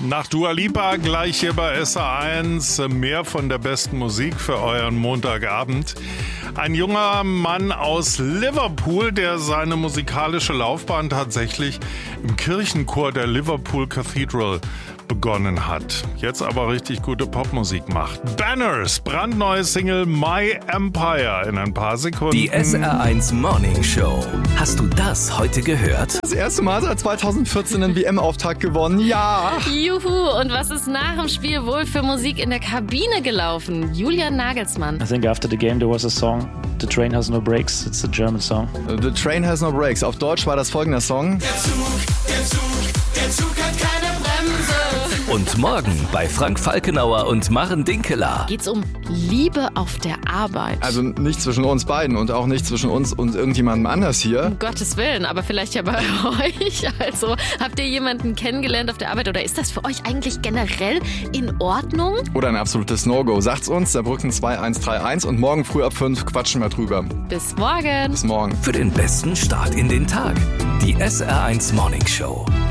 Nach Dua Lipa gleich hier bei SR1 mehr von der besten Musik für euren Montagabend. Ein junger Mann aus Liverpool, der seine musikalische Laufbahn tatsächlich im Kirchenchor der Liverpool Cathedral begonnen hat. Jetzt aber richtig gute Popmusik macht. Banners, brandneue Single My Empire in ein paar Sekunden. Die SR1 Morning Show. Hast du das heute gehört? Das erste Mal seit 2014 einen WM-Auftakt gewonnen, ja. Juhu, und was ist nach dem Spiel wohl für Musik in der Kabine gelaufen? Julian Nagelsmann. I think after the game there was a song, The Train Has No Brakes. It's a German song. The Train Has No Brakes. Auf Deutsch war das folgender Song. Der Zug hat keine Bremse. Und morgen bei Frank Falkenauer und Maren Dinkeler. Geht's um Liebe auf der Arbeit? Also nicht zwischen uns beiden und auch nicht zwischen uns und irgendjemandem anders hier. Um Gottes Willen, aber vielleicht ja bei euch. Also, habt ihr jemanden kennengelernt auf der Arbeit oder ist das für euch eigentlich generell in Ordnung? Oder ein absolutes No-Go. Sagt's uns, Saarbrücken 2131 und morgen früh ab 5 quatschen wir drüber. Bis morgen. Bis morgen. Für den besten Start in den Tag. Die SR1 Morning Show.